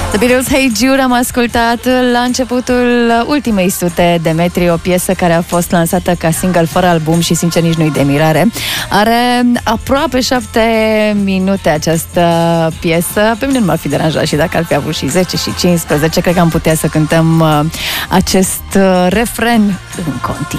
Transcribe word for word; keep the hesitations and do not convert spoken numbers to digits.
The Beatles, Hey Jude, am ascultat la începutul ultimei sute de metri, o piesă care a fost lansată ca single fără album și sincer nici nu-i de mirare. Are aproape șapte minute această piesă. Pe mine nu m-ar fi deranjat și dacă ar fi avut și zece și cincisprezece, cred că am putea să cântăm acest refren în continuu.